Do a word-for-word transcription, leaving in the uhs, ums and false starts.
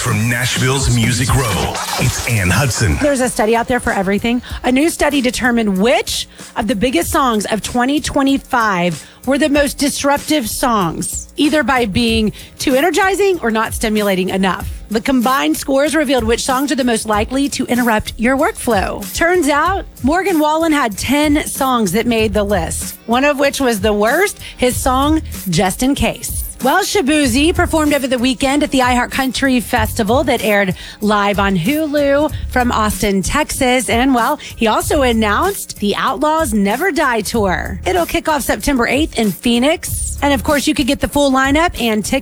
from Nashville's Music Row, it's Ann Hudson. There's a study out there for everything. A new study determined which of the biggest songs of twenty twenty-five were the most disruptive songs, either by being too energizing or not stimulating enough. The combined scores revealed which songs are the most likely to interrupt your workflow. Turns out, Morgan Wallen had ten songs that made the list, one of which was the worst, his song, Just in Case. Well, Shaboozey performed over the weekend at the iHeart Country Festival that aired live on Hulu from Austin, Texas. And, well, he also announced the Outlaws Never Die Tour. It'll kick off September eighth in Phoenix. And, of course, you could get the full lineup and tickets